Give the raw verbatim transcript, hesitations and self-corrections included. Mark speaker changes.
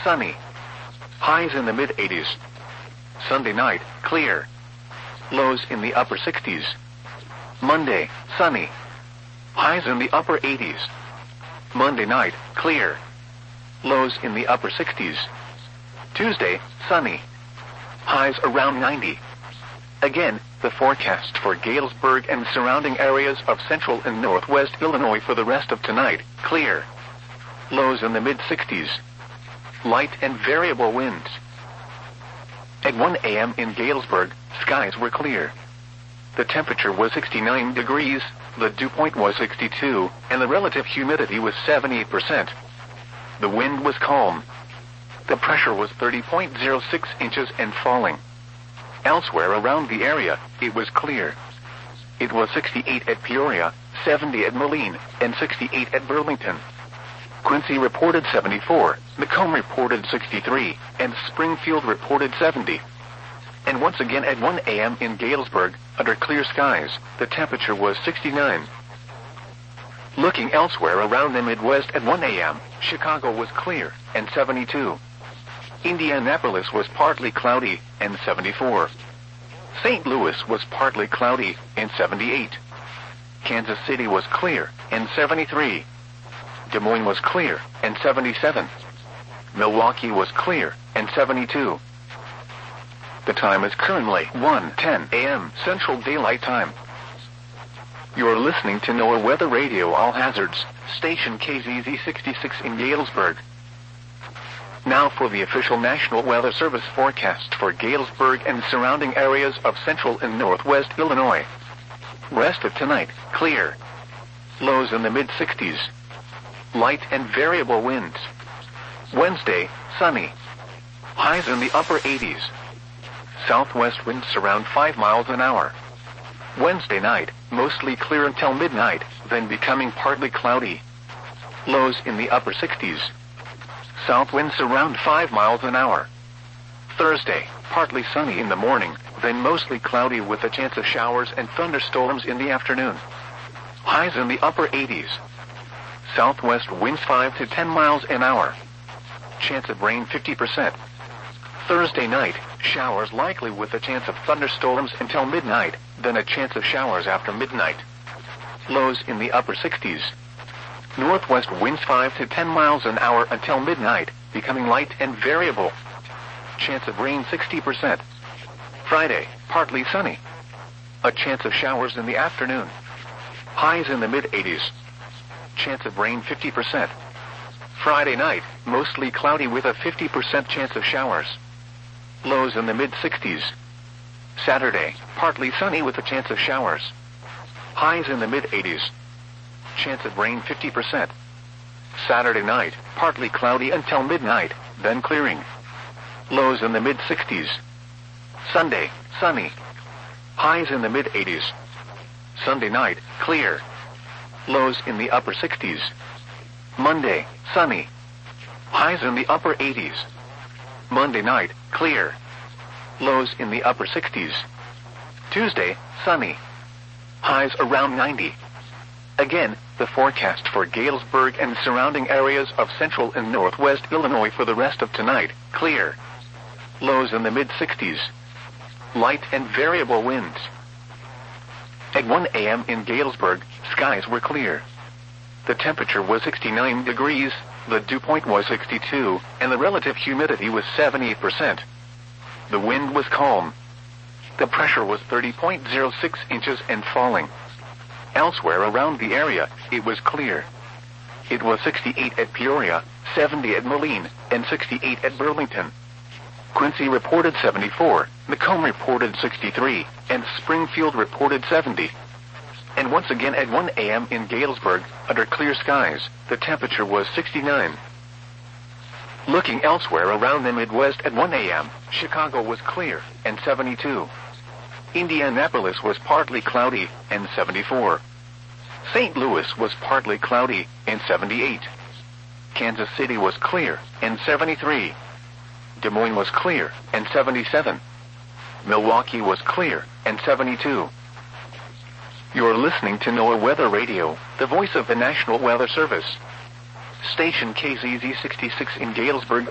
Speaker 1: sunny. Highs in the mid eighties. Sunday night, clear. Lows in the upper sixties. Monday, sunny. Highs in the upper eighties. Monday night, clear. Lows in the upper sixties. Tuesday, sunny. Highs around ninety. Again, the forecast for Galesburg and surrounding areas of central and northwest Illinois for the rest of tonight, clear. Lows in the mid sixties. Light and variable winds. At one a m in Galesburg, skies were clear. The temperature was sixty-nine degrees, the dew point was sixty-two, and the relative humidity was seventy percent. The wind was calm. The pressure was thirty point zero six inches and falling. Elsewhere around the area, it was clear. It was sixty-eight at Peoria, seventy at Moline, and sixty-eight at Burlington. Quincy reported seventy-four, Macomb reported sixty-three, and Springfield reported seventy. And once again at one a m in Galesburg, under clear skies, the temperature was sixty-nine. Looking elsewhere around the Midwest at one a m, Chicago was clear, and seventy-two. Indianapolis was partly cloudy, and seventy-four. Saint Louis was partly cloudy, and seventy-eight. Kansas City was clear, and seventy-three. Des Moines was clear, and seventy-seven. Milwaukee was clear, and seventy-two. The time is currently one ten a m Central Daylight Time. You're listening to NOAA Weather Radio All Hazards, station K Z Z sixty-six in Galesburg. Now for the official National Weather Service forecast for Galesburg and surrounding areas of central and northwest Illinois. Rest of tonight, clear. Lows in the mid sixties. Light and variable winds. Wednesday, sunny. Highs in the upper eighties. Southwest winds around five miles an hour. Wednesday night, mostly clear until midnight, then becoming partly cloudy. Lows in the upper sixties. South winds around five miles an hour. Thursday, partly sunny in the morning, then mostly cloudy with a chance of showers and thunderstorms in the afternoon. Highs in the upper eighties. Southwest winds five to ten miles an hour. Chance of rain fifty percent. Thursday night, showers likely with a chance of thunderstorms until midnight, then a chance of showers after midnight. Lows in the upper sixties. Northwest winds five to ten miles an hour until midnight, becoming light and variable. Chance of rain sixty percent. Friday, partly sunny. A chance of showers in the afternoon. Highs in the mid eighties. Chance of rain fifty percent. Friday night, mostly cloudy with a fifty percent chance of showers. Lows in the mid sixties. Saturday, partly sunny with a chance of showers. Highs in the mid eighties. Chance of rain fifty percent. Saturday night, partly cloudy until midnight, then clearing. Lows in the mid sixties. Sunday, sunny. Highs in the mid eighties. Sunday night, clear. Lows in the upper sixties. Monday, sunny. Highs in the upper eighties. Monday night, clear. Lows in the upper sixties. Tuesday, sunny. Highs around ninety. Again, the forecast for Galesburg and surrounding areas of central and northwest Illinois for the rest of tonight, clear. Lows in the mid sixties. Light and variable winds. At one a m in Galesburg, skies were clear. The temperature was sixty-nine degrees, the dew point was sixty-two, and the relative humidity was seventy percent. The wind was calm. The pressure was thirty point zero six inches and falling. Elsewhere around the area, it was clear. It was sixty-eight at Peoria, seventy at Moline, and sixty-eight at Burlington. Quincy reported seventy-four, Macomb reported sixty-three, and Springfield reported seventy. And once again at one a m in Galesburg, under clear skies, the temperature was sixty-nine. Looking elsewhere around the Midwest at one a m, Chicago was clear, and seventy-two. Indianapolis was partly cloudy, and seventy-four. Saint Louis was partly cloudy, and seventy-eight. Kansas City was clear, and seventy-three. Des Moines was clear, and seventy-seven. Milwaukee was clear, and seventy-two. You're listening to NOAA Weather Radio, the voice of the National Weather Service. Station K Z Z sixty-six in Galesburg,